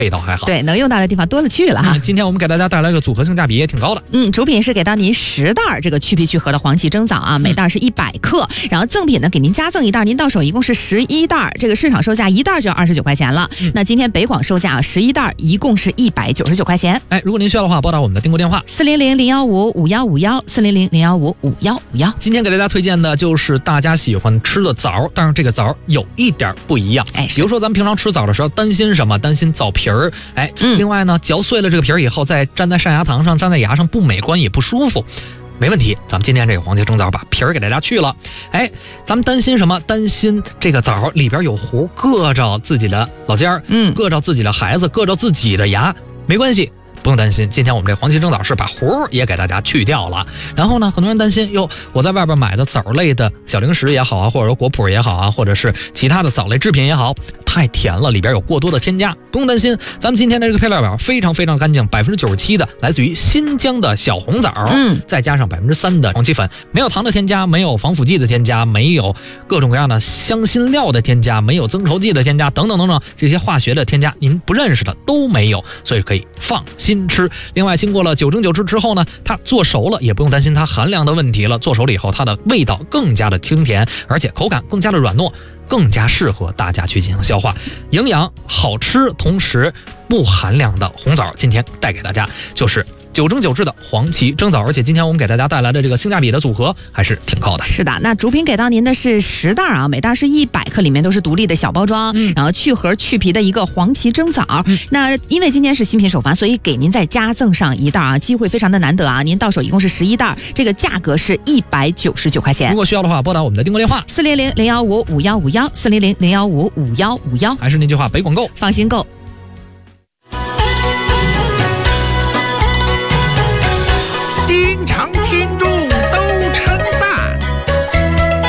味道还好。 对，能用到的地方多了去了哈。 今天我们给大家带来的组合性价比也挺高的。 主品是给到您10袋这个去皮去核的黄芪蒸枣啊，每袋是100克，然后赠品呢给您加赠1袋，您到手一共是11袋，这个市场售价1袋就要29块钱了。那今天北广售价11袋一共是199块钱。 如果您需要的话，拨打我们的订购电话 400-015-5151，400-015-5151。 今天给大家推荐的就是大家喜欢吃的枣，但是这个枣有一点不一样。比如说咱们平常吃枣的时候担心什么？担心枣皮儿。另外呢，嚼碎了这个皮儿以后，再粘在上牙膛上，粘在牙上不美观也不舒服。没问题，咱们今天这个黄芪蒸枣把皮儿给大家去了。咱们担心什么？担心这个枣里边有核，硌着自己的老尖儿，硌着自己的孩子，硌着自己的牙，没关系。不用担心，今天我们这黄芪蒸枣是把核也给大家去掉了。然后呢，很多人担心，我在外边买的枣类的小零食也好啊，或者说果脯也好啊，或者是其他的枣类制品也好，太甜了，里边有过多的添加。不用担心，咱们今天的这个配料表非常非常干净，97%的来自于新疆的小红枣，再加上3%的黄芪粉，没有糖的添加，没有防腐剂的添加，没有各种各样的香辛料的添加，没有增稠剂的添加，等等等等，这些化学的添加您不认识的都没有，所以可以放心吃。另外经过了9蒸9制之后呢，它做熟了也不用担心它寒凉的问题了，做熟了以后它的味道更加的清甜，而且口感更加的软糯，更加适合大家去进行消化，营养好吃，同时不寒凉的红枣，今天带给大家就是9蒸9制的黄芪蒸枣，而且今天我们给大家带来的这个性价比的组合还是挺高的。 是的，那主品给到您的是10袋啊，每袋是100克，里面都是独立的小包装，然后去核去皮的一个黄芪蒸枣。那因为今天是新品首发，所以给您再加赠上1袋啊，机会非常的难得啊！您到手一共是11袋，这个价格是199块钱。 如果需要的话，拨打我们的订购电话 400-015-5151，400-015-5151。 还是那句话，北广购， 放心购。